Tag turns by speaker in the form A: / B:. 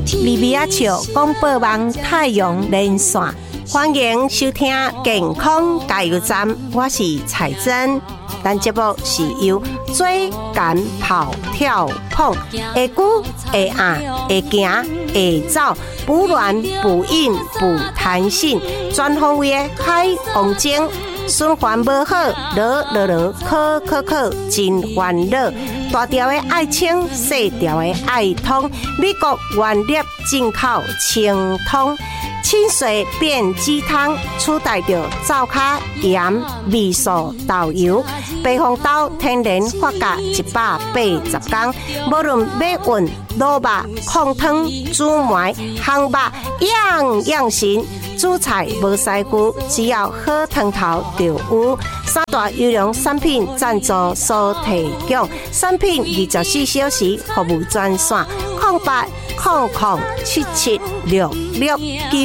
A: 米米仔笑广播网太阳连线，欢迎收听健康加油站，我是彩珍。咱节目是由追赶跑跳碰，会久会硬会行会走，不乱不硬不弹性，全方位的海王精。循环无好，考，真烦恼。大条的爱清，细条的爱通。美国原粒进口清通，清水变鸡汤，取代着灶卡盐、味素、豆油。白红豆天然发酵180天，无论要运、卤肉、控汤、煮糜、烘肉，样样行。煮菜无师傅，只要好汤头就有。三大优良产品赞助所提供，产品24小时服务专线：0800776669。